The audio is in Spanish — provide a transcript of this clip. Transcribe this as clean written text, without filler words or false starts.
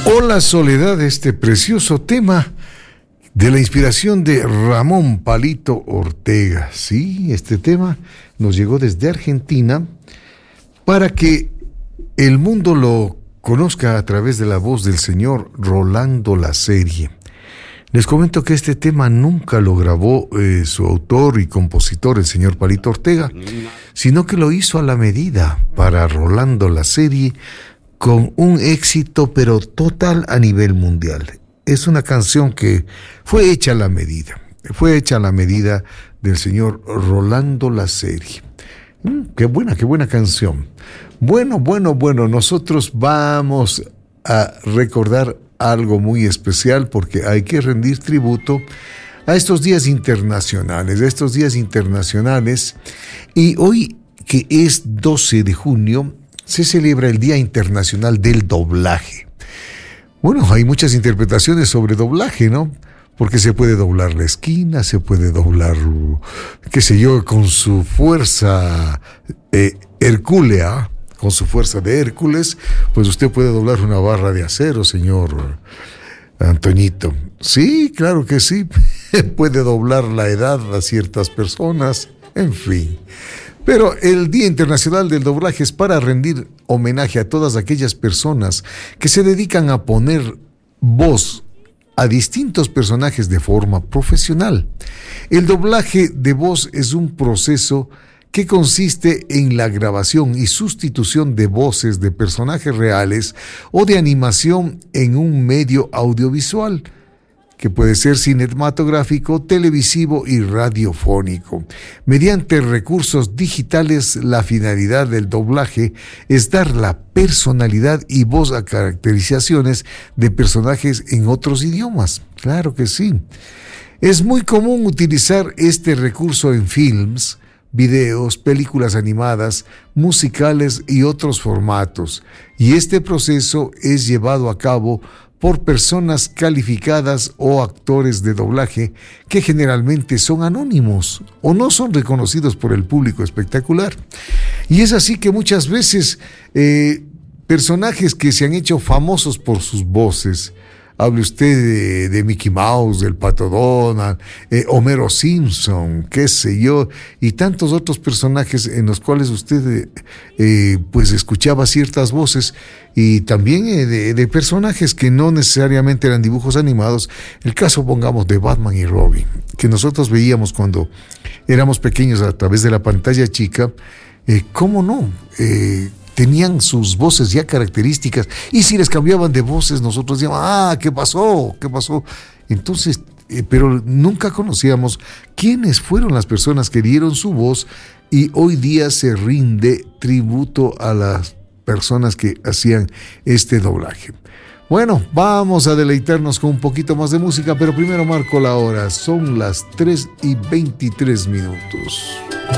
Hola Soledad, este precioso tema de la inspiración de Ramón Palito Ortega. Sí, este tema nos llegó desde Argentina para que el mundo lo conozca a través de la voz del señor Rolando Laserie. Les comento que este tema nunca lo grabó su autor y compositor, el señor Palito Ortega, sino que lo hizo a la medida para Rolando Laserie, con un éxito pero total a nivel mundial. Es una canción que fue hecha a la medida del señor Rolando Laserie. Qué buena canción. Bueno, nosotros vamos a recordar algo muy especial porque hay que rendir tributo a estos días internacionales, y hoy, que es 12 de junio, se celebra el Día Internacional del Doblaje. Bueno, hay muchas interpretaciones sobre doblaje, ¿no? Porque se puede doblar la esquina, se puede doblar, qué sé yo, con su fuerza hercúlea, con su fuerza de Hércules, pues usted puede doblar una barra de acero, señor Antoñito. Sí, claro que sí. Puede doblar la edad a ciertas personas, en fin. Pero el Día Internacional del Doblaje es para rendir homenaje a todas aquellas personas que se dedican a poner voz a distintos personajes de forma profesional. El doblaje de voz es un proceso que consiste en la grabación y sustitución de voces de personajes reales o de animación en un medio audiovisual, que puede ser cinematográfico, televisivo y radiofónico. Mediante recursos digitales, la finalidad del doblaje es dar la personalidad y voz a caracterizaciones de personajes en otros idiomas. Claro que sí. Es muy común utilizar este recurso en films, videos, películas animadas, musicales y otros formatos. Y este proceso es llevado a cabo por personas calificadas o actores de doblaje que generalmente son anónimos o no son reconocidos por el público espectacular. Y es así que muchas veces personajes que se han hecho famosos por sus voces, hable usted de Mickey Mouse, del Pato Donald, Homero Simpson, qué sé yo, y tantos otros personajes en los cuales usted pues escuchaba ciertas voces, y también de personajes que no necesariamente eran dibujos animados. El caso, pongamos, de Batman y Robin, que nosotros veíamos cuando éramos pequeños a través de la pantalla chica. ¿Cómo no? Tenían sus voces ya características, y si les cambiaban de voces, nosotros decíamos, ¿qué pasó? Entonces, pero nunca conocíamos quiénes fueron las personas que dieron su voz, y hoy día se rinde tributo a las personas que hacían este doblaje. Bueno, vamos a deleitarnos con un poquito más de música, pero primero marco la hora. Son las 3:23.